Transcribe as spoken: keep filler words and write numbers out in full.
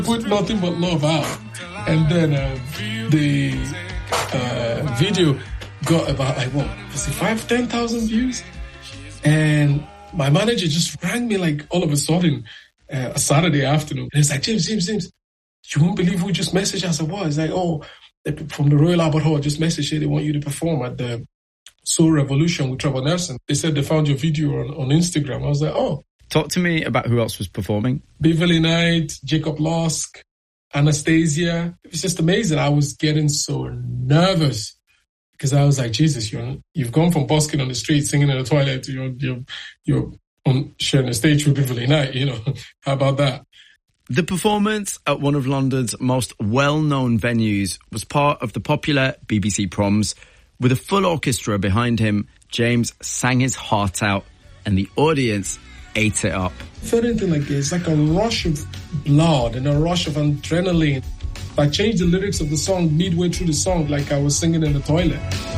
Put Nothing But Love out. And then uh, the uh, video got about, like, what, was it five, ten thousand views? And my manager just rang me, like, all of a sudden, uh, a Saturday afternoon. And it's like, James, James, James, you won't believe who just messaged. I said, what? It's like, oh, from the Royal Albert Hall just messaged you. They want you to perform at the Soul Revolution with Trevor Nelson. They said they found your video on, on Instagram. I was like, oh. Talk to me about who else was performing. Beverly Knight, Jacob Lusk, Anastasia. It was just amazing. I was getting so nervous because I was like, Jesus, you're, you've gone from busking on the street, singing in the toilet, to you're, you're, you're on sharing a stage with Beverly Knight, you know. How about that? The performance at one of London's most well-known venues was part of the popular B B C Proms. With a full orchestra behind him, James sang his heart out and the audience ate it up. I felt anything like this, like a rush of blood and a rush of adrenaline. I changed the lyrics of the song midway through the song like I was singing in the toilet.